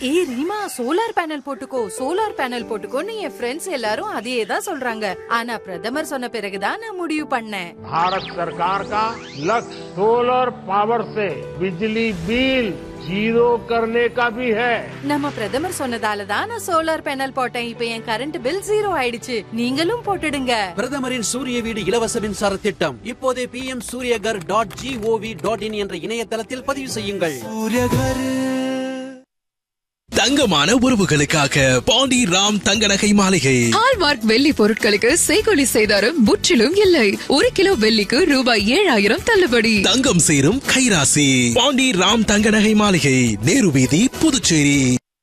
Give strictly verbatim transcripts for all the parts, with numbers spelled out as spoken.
ஏய் Reema, solar panel போட்டுக்கோ solar panel போட்டுக்கோன்னு என் friends எல்லாரும் அதே தான் சொல்றாங்க. ஆனா பிரதமர் சொன்ன பிறகுதான் நான் முடிவு பண்ணேன். भारत सरकार का लक्ष्य सोलर पावर से बिजली बिल जीरो करने का भी है. நம்ம பிரதமர் சொன்னதால தான் நான் சோலார் பேனல் போட்டேன். இப்ப என் கரண்ட் பில் ஜீரோ ஆயிடுச்சு. நீங்களும் போட்டுடுங்க. பிரதமரின் சூரிய வீடு இலவச மின்சார திட்டம் இப்போதே B M Surya Ghar dot gov dot in என்ற இணையதளத்தில் பதிவு செய்யுங்கள். தங்கமான உறவுகளுக்காக பாண்டி ராம் தங்க நகை மாளிகை. ஹால்மார்க் வெள்ளி பொருட்களுக்கு செய்கூலி சேதாரம் முற்றிலும் இல்லை. ஒரு கிலோ வெள்ளிக்கு ரூபாய் ஏழாயிரம் தள்ளுபடி. தங்கம் சேரும் கைராசி பாண்டி ராம் தங்க நகை மாளிகை, நேரு வீதி, புதுச்சேரி.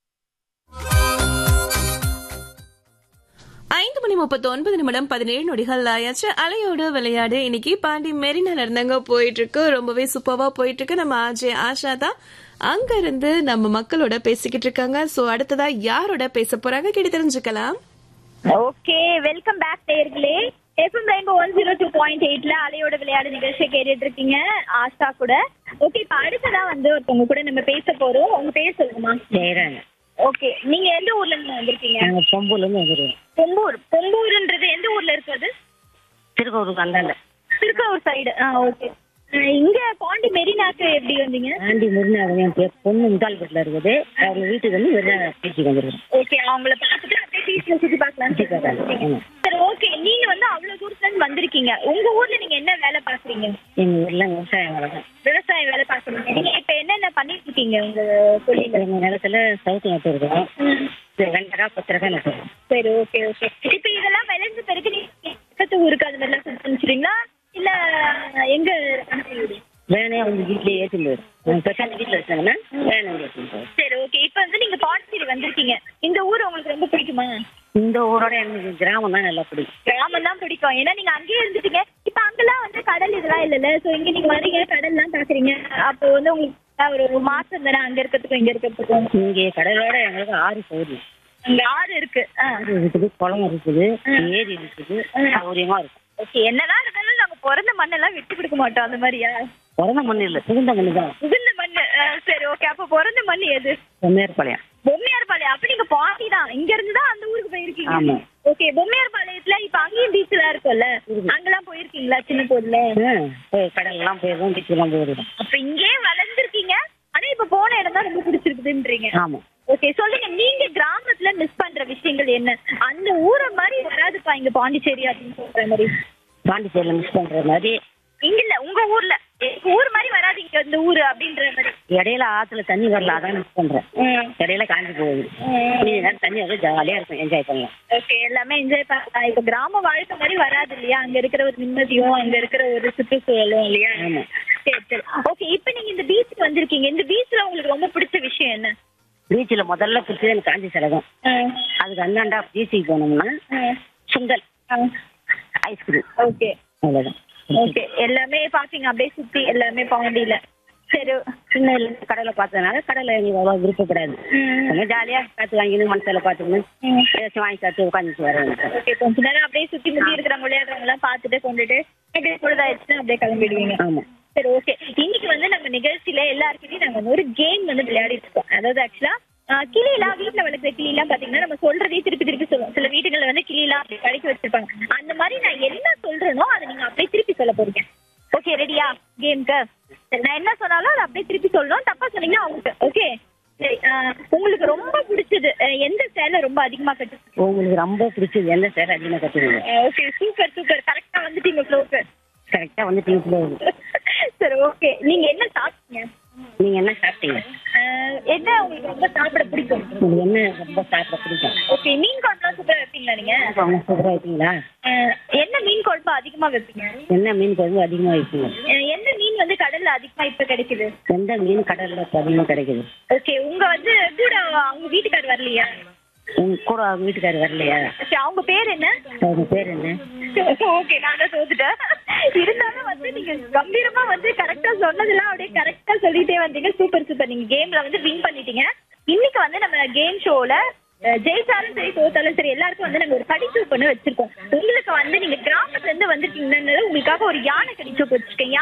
ஐந்து மணி முப்பத்தி ஒன்பது நிமிடம் பதினேழு நொடிகள் ஆயாச்சு. அலையோடு விளையாடு இன்னைக்கு பாண்டி மெரினால இருந்தாங்க போயிட்டு இருக்கு. ரொம்பவே சூப்பரா போயிட்டு இருக்கு. நம்ம ஆஜே ஆஷா தான் அங்க இருந்து நம்ம மக்களோட பேசிக்கிட்டு இருக்காங்க. சோ அடுத்ததா யாரோட பேச போறாங்க கேட்டு தெரிஞ்சுக்கலாம். ஓகே, வெல்கம் பேக் நேயர்களே. FM rainbow one zero two point எயிட்ல அலையோட விளையாடு நிகழ்ச்சியை கேட்டுட்டு இருக்கீங்க ஆஷா கூட. ஓகே, இப்ப அடுத்ததா வந்து ஒருத்தவங்க கூட நம்ம பேச போறோம். உங்க பேர் சொல்லுங்கம்மா. ஜெயராணி. ஓகே, நீங்க எந்த ஊர்ல இருந்து வந்திருக்கீங்க? நாங்க பொம்பூர்ல இருந்து வந்துருவோம். பொம்பூர். பொம்பூர்ன்றது எந்த ஊர்ல இருக்குது? திருக்கோருக்கு அந்தாண்ட. திருக்கோர் சைடு. ஆ ஓகே. இங்க பாண்டி மெரினாக்கு எப்படி வந்தீங்க? பாண்டி மெரினா என் பொண்ணு முட்டால்பேட்டில் இருக்குது. அவங்க வீட்டுக்கு வந்து மெரினா பேச்சுக்கு வந்துருக்கோம். ஓகே, அவங்கள பார்த்துட்டு அப்படியே பீச்ல சுத்தி பார்க்கலாம். சரி, ஓகே. நீங்க வந்து அவ்வளவு தூரத்துல இருந்து வந்திருக்கீங்க. உங்க ஊர்ல நீங்க என்ன வேலை பாக்குறீங்க? எங்க ஊர்ல விவசாயம் வேலை தான். விவசாய வேலை பாக்குறீங்க. நீங்க இப்ப என்னென்ன பண்ணிட்டு இருக்கீங்க உங்க தொழில? எங்க நிலத்துல சவுத்து நட்டு இருக்கோம். வெண்டக்காய் பத்திரக்காய் நட்டு. சரி, ஓகே ஓகே. இப்ப இதெல்லாம் விளைஞ்ச பிறகு நீங்க பக்கத்து ஊருக்கு அது மாதிரிலாம் கொடுத்து அனுப்பிச்சிடுறீங்களா இல்ல எங்க? வேணே அவங்க வீட்லயே ஏற்றி போயிடும். பெருசாக வீட்டுல வச்சாங்கன்னா வேணே ஏற்றி போயிடும். சரி, ஓகே. இப்ப வந்து நீங்க பாண்டிச்சேரி வந்திருக்கீங்க. இந்த ஊர் உங்களுக்கு ரொம்ப பிடிக்குமா? இந்த ஊரோட எனக்கு கிராமம் தான் நல்லா பிடிக்கும். கிராமம் தான் பிடிக்கும். ஏன்னா நீங்க அங்கேயே இருந்துட்டீங்க. இப்ப அங்கெல்லாம் வந்து கடல் இதெல்லாம் இல்லல்ல. சோ இங்க நீங்க வரீங்க, கடல் எல்லாம் பாக்குறீங்க. அப்போ வந்து உங்களுக்கு ஒரு ஒரு மாசம் தானே அங்க இருக்கிறதுக்கும் இங்க இருக்கிறதுக்கும். இங்கே கடலோட எங்களுக்கு ஆறு போகுது. அங்க ஆறு இருக்கு. ஆறு இருக்குது, குளம் இருக்குது, ஏரி இருக்குது, சௌரியமா இருக்கும். ஓகே, என்னதான் இருந்தாலும் நாங்க பிறந்த மண்ணெல்லாம் விட்டு கொடுக்க மாட்டோம். அந்த மாதிரியா? பிறந்த மண் இல்ல, புகுந்த மண்ணு தான். புகுந்த மண்ணு. சரி, ஓகே. அப்ப பிறந்த மண் எது? பொம்மையார்பாளையம். பொம்மையார்பாளையம். அப்ப நீங்க பாண்டி தான். இங்க இருந்துதான் அந்த ஊருக்கு போயிருக்கீங்க. ஆமா. ஓகே, பொம்மையார்பாளையத்துல இப்ப அங்கேயும் பீச் எல்லாம் இருக்கும்ல, அங்கெல்லாம் போயிருக்கீங்களா? சின்ன போதுல கடல் எல்லாம் போயிருக்கோம், பீச் எல்லாம் போயிருக்கோம். அப்ப இங்கே வளர்ந்துருக்கீங்க. ஆனா இப்ப போன இடம் தான் ரொம்ப பிடிச்சிருக்குதுன்றீங்க. ஆமா. ஓகே, சொல்லுங்க. நீங்க கிராமத்துல மிஸ் பண்ற விஷயங்கள் என்ன? அந்த ஊரை மாதிரி வராதுப்பா இங்க பாண்டிச்சேரி அப்படின்னு சொல்ற மாதிரி. பாண்டிச்சேரியில மிஸ் பண்ற மாதிரி இங்க இல்ல, உங்க ஊர்ல. ஊர் மாதிரி வராது இங்க இந்த ஊரு அப்படின்ற மாதிரி. இடையில ஆத்துல தண்ணி வரல, அதான் மிஸ் பண்றேன். இடையில காஞ்சி போகுது. தண்ணி வந்து ஜாலியா இருக்கும், என்ஜாய் பண்ணலாம். ஓகே, எல்லாமே என்ஜாய் பண்ணலாம். இப்ப கிராம வாழ்க்கை மாதிரி வராது இல்லையா? அங்க இருக்கிற ஒரு நிம்மதியும் அங்க இருக்கிற ஒரு சுற்றுச்சூழலும் இல்லையா? சரி சரி, ஓகே. இப்ப நீங்க இந்த பீச்சுக்கு வந்திருக்கீங்க. இந்த பீச்ல உங்களுக்கு ரொம்ப பிடிச்ச விஷயம் என்ன? பீச்ல முதல்ல பிடிச்சது எனக்கு காஞ்சி செலகம். அதுக்கு அந்தாண்டா பீச்சுக்கு போனோம்னா சுண்டல், ஐஸ்கிரீம். ஓகே, அவ்வளவுதான். ஓகே. எல்லாமே பாத்தீங்க அப்படியே சுத்தி எல்லாமே பாண்டியில. சரி, சின்ன கடலை பார்த்ததுனால கடலை எங்களுக்கு அவ்வளவு விருப்பப்படாது. கொஞ்சம் ஜாலியா காத்து வாங்கினு மனசுல பாத்துக்கணும், ஏதாச்சும் வாங்கி காத்து உட்காந்துச்சு வர. ஓகே, கொஞ்ச நேரம் அப்படியே சுத்தி முத்தி இருக்கிறவங்க விளையாடுறவங்க எல்லாம் பாத்துட்டு கொண்டுட்டு அப்படியே பொழுதாயிடுச்சுன்னா அப்படியே கிளம்பிடுவீங்க. ஆமா. சரி, ஓகே. இன்னைக்கு வந்து நம்ம நிகழ்ச்சியில எல்லாருக்கிட்டையும் நாங்க வந்து ஒரு கேம் வந்து விளையாடிட்டு இருக்கோம். அதாவது ஆக்சுவலா கிளியெல்லாம் வீட்டுல வளர்க்குற கிளியெல்லாம் பாத்தீங்கன்னா நம்ம சொல்றதே திருப்பி திருப்பி சொல்லுவோம். சில வீடுகள்ல வந்து கிளியெல்லாம் அப்படி கடைக்கு வச்சிருப்பாங்க. அந்த மாதிரி நான் என்ன சொல்றேனோ அதை நீங்க அப்படியே திருப்பி சொல்ல போறீங்க. ஓகே, ரெடியா கேம்க்கு? நான் என்ன சொன்னாலும் அதை அப்படியே திருப்பி சொல்லணும். தப்பா சொன்னீங்கன்னா அவங்க. ஓகே, சரி. உங்களுக்கு ரொம்ப பிடிச்சது எந்த சேலை ரொம்ப அதிகமா கட்டு? உங்களுக்கு ரொம்ப பிடிச்சது எந்த சேலை அதிகமா கட்டுவீங்க? Okay, super super. கரெக்டா வந்துட்டீங்க ஃப்ளோக்கு. கரெக்டா வந்துட்டீங்க. சரி, ஓகே. நீங்க என்ன சாப்பிட்டீங்க? நீங்க என்ன சாப்பிட்டீங்க? என்ன உங்களுக்கு ரொம்ப சாப்பிட பிடிக்கும்? உங்களுக்கு என்ன ரொம்ப சாப்பிட பிடிக்கும்? ஓகே, மீன் குழம்புலாம் சூப்பரா வைப்பீங்களா நீங்க? சூப்பரா வைப்பீங்களா? என்ன மீன் குழம்பு அதிகமா வைப்பீங்க? என்ன மீன் குழம்பு அதிகமா வைப்பீங்க? எந்த மீன் வந்து கடல்ல அதிகமா இப்ப கிடைக்குது? எந்த மீன் கடல்ல அதிகமா கிடைக்குது? ஓகே, உங்க வந்து கூட அவங்க வீட்டுக்காரர் வரலையா? உங்க கூட அவங்க வீட்டுக்காரர் வரலையா? அவங்க பேர் என்ன? அவங்க பேர் என்ன? ஓகே, நான் தான் தோத்துட்டேன். இருந்தாலும் வந்து நீங்க கம்பீரமா வந்து கரெக்டா சொன்னதெல்லாம் அப்படியே கரெக்டா சொல்லிட்டே வந்தீங்க. Super super. நீங்க கேம்ல வந்து வின் பண்ணிட்டீங்க. இன்னைக்கு வந்து நம்ம கேம் ஷோல ஜெயிச்சாலும் சரி தோத்தாலும் சரி எல்லாருக்கும் வந்து நாங்க ஒரு கடிச்சு பண்ண வச்சிருக்கோம். உங்களுக்கு வந்து நீங்க கிராமத்துல இருந்து வந்திருக்கீங்கன்னா உங்களுக்காக ஒரு யானை கடிச்சு வச்சிருக்கேன்.